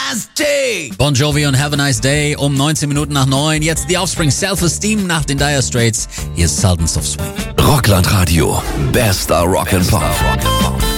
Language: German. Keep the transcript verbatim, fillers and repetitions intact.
Nasty! Bon Jovi und Have a Nice Day um neunzehn Minuten nach neun. Jetzt die Offspring Self-Esteem nach den Dire Straits. Hier ist Sultans of Swing. Rockland Radio. Bester Rock'n'Pop.